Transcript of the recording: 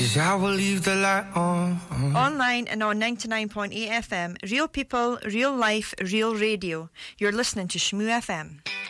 'cause I will leave the light on. Online and on 99.8 FM. Real people, real life, real radio. You're listening to Shmoo FM.